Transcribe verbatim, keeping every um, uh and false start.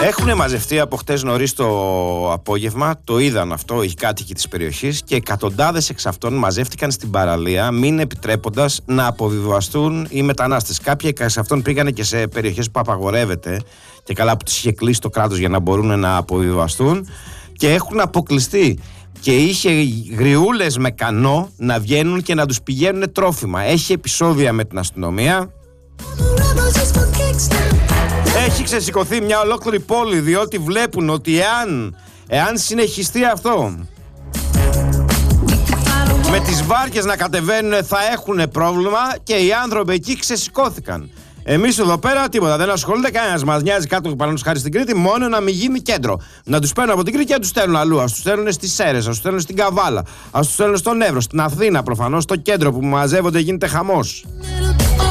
Έχουν μαζευτεί από χτες νωρίς το απόγευμα, το είδαν αυτό οι κάτοικοι της περιοχής και εκατοντάδες εξ αυτών μαζεύτηκαν στην παραλία, μην επιτρέποντας να αποβιβαστούν οι μετανάστες. Κάποιοι εξ αυτών πήγανε και σε περιοχές που απαγορεύεται και καλά που τις είχε κλείσει το κράτος για να μπορούν να αποβιβαστούν και έχουν αποκλειστεί. Και είχε γριούλες με κανό να βγαίνουν και να τους πηγαίνουν τρόφιμα. Έχει επεισόδια με την αστυνομία. Έχει ξεσηκωθεί μια ολόκληρη πόλη, διότι βλέπουν ότι εάν, εάν συνεχιστεί αυτό, με τις βάρκες να κατεβαίνουν θα έχουν πρόβλημα και οι άνθρωποι εκεί ξεσηκώθηκαν. Εμείς εδώ πέρα τίποτα, δεν ασχολείται κανένας. Μας νοιάζει κάτω παραδείγματος χάρη στην Κρήτη, μόνο να μην γίνει κέντρο. Να τους παίρνουν από την Κρήτη και να τους στέλνουν αλλού. Ας τους στέλνουν στις Σέρρες, ας τους στέλνουν στην Καβάλα, ας τους στέλνουν στον Εύρο, στην Αθήνα προφανώς, στο κέντρο που μαζεύονται γίνεται χαμός.